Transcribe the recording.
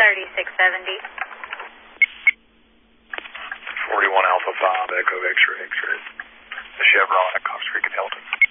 3670. 41 Alpha 5, Echo X-ray, X-ray. The Chevron at Cox Creek and Hilton.